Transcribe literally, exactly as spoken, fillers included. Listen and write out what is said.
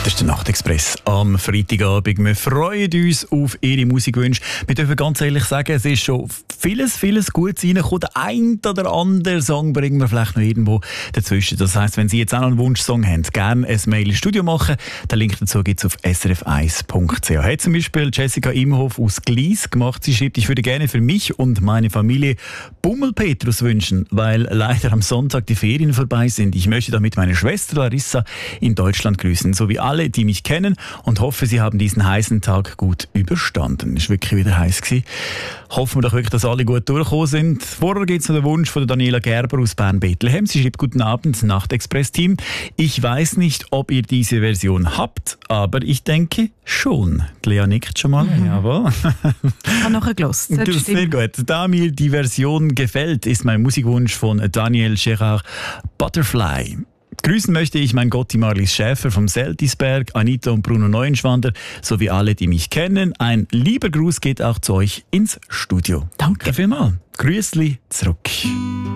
Das ist der Nachtexpress am Freitagabend. Wir freuen uns auf Ihre Musikwünsche. Wir dürfen ganz ehrlich sagen, es ist schon vieles, vieles Gutes reingekommen. Der ein oder andere Song bringen wir vielleicht noch irgendwo dazwischen. Das heisst, wenn Sie jetzt auch noch einen Wunschsong haben, gerne ein Mail ins Studio machen. Den Link dazu gibt es auf s r f eins punkt c h. Hat zum Beispiel Jessica Imhoff aus Glies gemacht. Sie schreibt, ich würde gerne für mich und meine Familie Bummelpetrus wünschen, weil leider am Sonntag die Ferien vorbei sind. Ich möchte damit meine Schwester Larissa in Deutschland grüßen, sowie alle, die mich kennen, und hoffe, sie haben diesen heißen Tag gut überstanden. Es war wirklich wieder heiß gewesen. Hoffen wir doch wirklich, dass alle gut durchgekommen sind. Vorher gibt es noch den Wunsch von der Daniela Gerber aus Bern-Bethlehem. Sie schreibt, guten Abend, Nachtexpress-Team. Ich weiß nicht, ob ihr diese Version habt, aber ich denke schon. Die Lea nickt schon mal. Mhm. Jawohl. Ich habe nachher gehört. Das ist sehr gut. Da mir die Version gefällt, ist mein Musikwunsch von Daniel Gerard Butterfly. Grüßen möchte ich mein Gotti Marlies Schäfer vom Seltisberg, Anita und Bruno Neuenschwander sowie alle, die mich kennen. Ein lieber Gruß geht auch zu euch ins Studio. Danke. Dafür mal. Grüßli zurück.